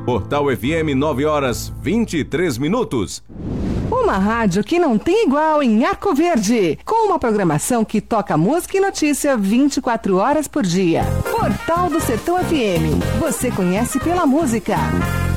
Portal FM 9h23. Uma rádio que não tem igual em Arco Verde, com uma programação que toca música e notícia 24 horas por dia. Portal do Sertão FM, você conhece pela música.